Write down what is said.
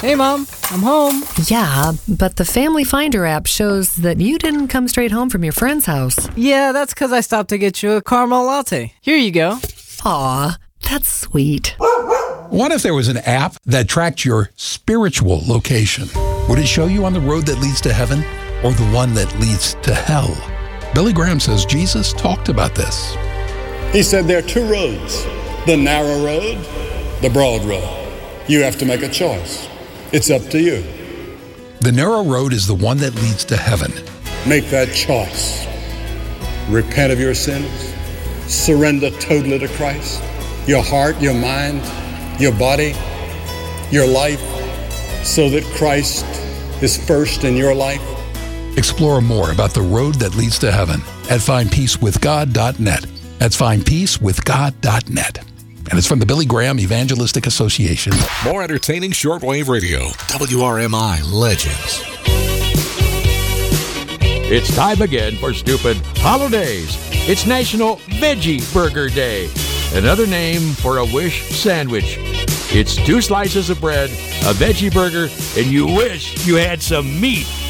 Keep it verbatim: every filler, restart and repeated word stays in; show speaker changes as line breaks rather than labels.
Hey, Mom, I'm home.
Yeah, but the Family Finder app shows that you didn't come straight home from your friend's house.
Yeah, that's because I stopped to get you a caramel latte. Here you go.
Aw, that's sweet.
What if there was an app that tracked your spiritual location? Would it show you on the road that leads to heaven or the one that leads to hell? Billy Graham says Jesus talked about this.
He said there are two roads, the narrow road, the broad road. You have to make a choice. It's up to you.
The narrow road is the one that leads to heaven.
Make that choice. Repent of your sins. Surrender totally to Christ. Your heart, your mind, your body, your life, so that Christ is first in your life.
Explore more about the road that leads to heaven at find peace with god dot net. That's find peace with god dot net. And it's from the Billy Graham Evangelistic Association.
More entertaining shortwave radio. W R M I Legends.
It's time again for Stupid Holidays. It's National Veggie Burger Day. Another name for a wish sandwich. It's two slices of bread, a veggie burger, and you wish you had some meat.